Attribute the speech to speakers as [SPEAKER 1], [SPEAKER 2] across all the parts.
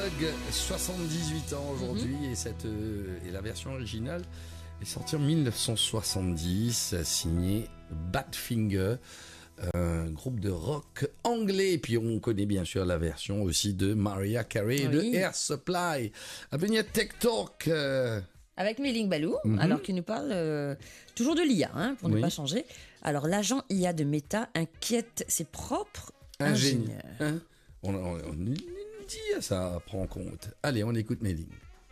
[SPEAKER 1] Bug, 78 ans aujourd'hui, et la version originale est sortie en 1970, signée Badfinger, un groupe de rock anglais. Et puis on connaît bien sûr la version aussi de Mariah Carey de Air Supply. À venir Tech Talk.
[SPEAKER 2] Avec Méling Balou, alors qui nous parle toujours de l'IA, pour ne pas changer. Alors l'agent IA de Meta inquiète ses propres ingénieurs.
[SPEAKER 1] On dit ça à prendre en compte. Allez, on écoute Méling.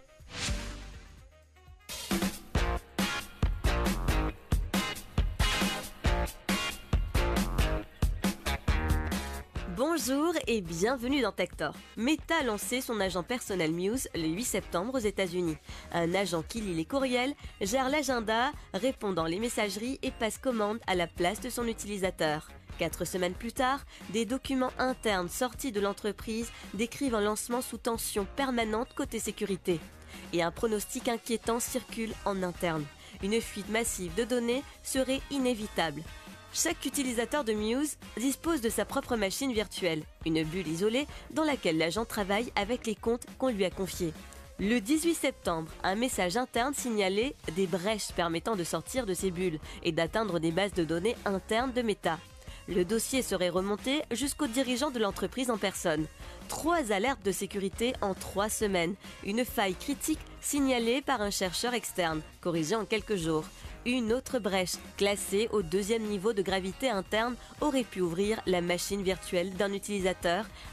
[SPEAKER 3] Bonjour et bienvenue dans Tech-Tor. Meta a lancé son agent personnel Muse le 8 septembre aux États-Unis. Un agent qui lit les courriels, gère l'agenda, répond dans les messageries et passe commande à la place de son utilisateur. 4 semaines plus tard, des documents internes sortis de l'entreprise décrivent un lancement sous tension permanente côté sécurité. Et un pronostic inquiétant circule en interne. Une fuite massive de données serait inévitable. Chaque utilisateur de Muse dispose de sa propre machine virtuelle, une bulle isolée dans laquelle l'agent travaille avec les comptes qu'on lui a confiés. Le 18 septembre, un message interne signalait des brèches permettant de sortir de ces bulles et d'atteindre des bases de données internes de Meta. Le dossier serait remonté jusqu'aux dirigeants de l'entreprise en personne. 3 alertes de sécurité en 3 semaines. Une faille critique signalée par un chercheur externe, corrigée en quelques jours. Une autre brèche, classée au 2e niveau de gravité interne, aurait pu ouvrir la machine virtuelle d'un utilisateur